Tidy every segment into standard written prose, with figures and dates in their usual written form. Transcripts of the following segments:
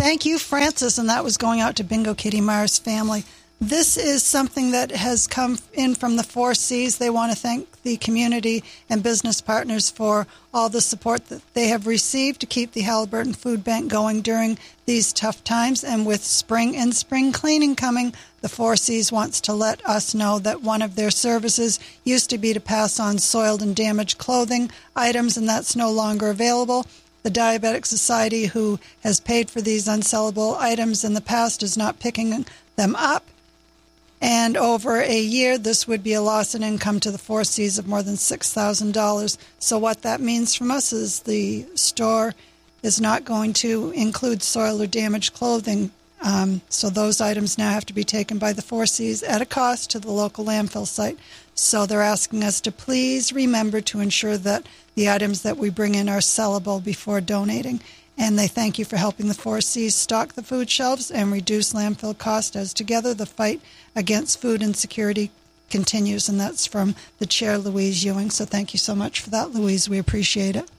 Thank you, Francis, and that was going out to Bingo Kitty Mar's family. This is something that has come in from the Four Cs. They want to thank the community and business partners for all the support that they have received to keep the Halliburton Food Bank going during these tough times. And with spring and spring cleaning coming, the Four Cs wants to let us know that one of their services used to be to pass on soiled and damaged clothing items, and that's no longer available. The Diabetic Society, who has paid for these unsellable items in the past, is not picking them up. And over a year, this would be a loss in income to the Four Cs of more than $6,000. So what that means from us is the store is not going to include soiled or damaged clothing. So those items now have to be taken by the Four Cs at a cost to the local landfill site. So they're asking us to please remember to ensure that the items that we bring in are sellable before donating. And they thank you for helping the Four Cs stock the food shelves and reduce landfill costs, as together the fight against food insecurity continues. And that's from the chair, Louise Ewing. So thank you so much for that, Louise. We appreciate it.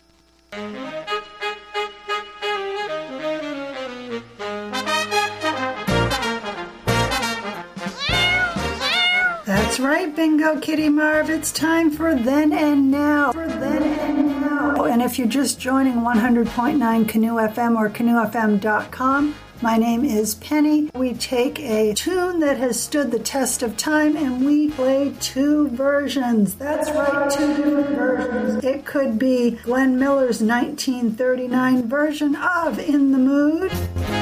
That's right, Bingo Kitty Marv. It's time for Then and Now. And if you're just joining 100.9 Canoe FM or canoefm.com, my name is Penny. We take a tune that has stood the test of time and we play two versions. That's right, two different versions. It could be Glenn Miller's 1939 version of In the Mood,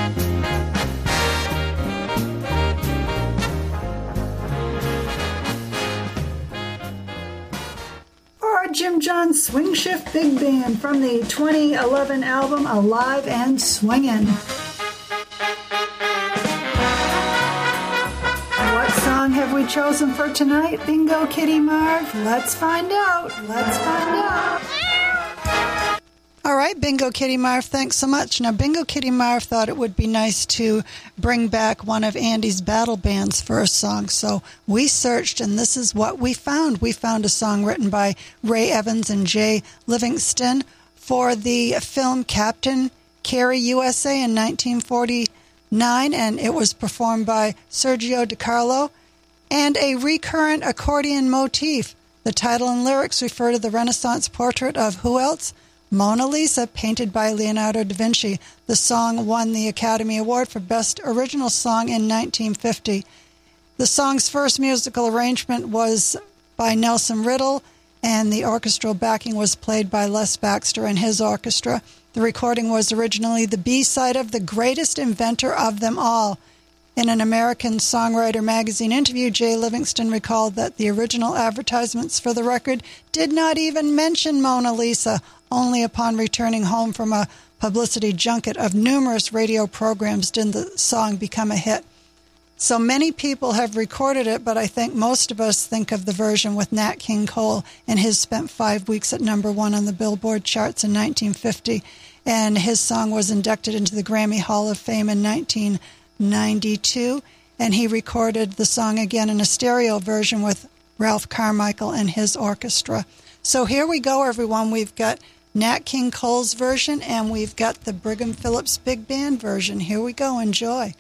Jim John's Swing Shift Big Band from the 2011 album Alive and Swingin'. What song have we chosen for tonight, Bingo Kitty Marv? Let's find out. All right, Bingo Kitty Marv, thanks so much. Now, Bingo Kitty Marv thought it would be nice to bring back one of Andy's Battle Band's first songs. So we searched, and this is what we found. We found a song written by Ray Evans and Jay Livingston for the film Captain Carey USA in 1949, and it was performed by Sergio DiCarlo, and a recurrent accordion motif. The title and lyrics refer to the Renaissance portrait of who else? Mona Lisa, painted by Leonardo da Vinci. The song won the Academy Award for Best Original Song in 1950. The song's first musical arrangement was by Nelson Riddle, and the orchestral backing was played by Les Baxter and his orchestra. The recording was originally the B-side of The Greatest Inventor of Them All. In an American Songwriter magazine interview, Jay Livingston recalled that the original advertisements for the record did not even mention Mona Lisa. Only upon returning home from a publicity junket of numerous radio programs did the song become a hit. So many people have recorded it, but I think most of us think of the version with Nat King Cole, and his spent 5 weeks at number one on the Billboard charts in 1950, and his song was inducted into the Grammy Hall of Fame in 1992, and he recorded the song again in a stereo version with Ralph Carmichael and his orchestra. So here we go, everyone. We've got Nat King Cole's version, and we've got the Brigham Phillips Big Band version. Here we go. Enjoy.